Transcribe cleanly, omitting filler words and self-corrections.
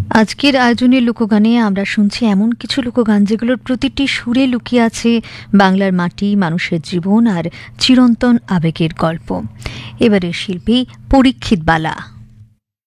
আজকের আয়োজনের লোকগানে আমরা শুনছি এমন কিছু লোকগান যেগুলোর প্রতিটি সুরে লুকিয়ে আছে বাংলার মাটি, মানুষের জীবন আর চিরন্তন আবেগের গল্প। এবারের শিল্পী পরীক্ষিত বালা।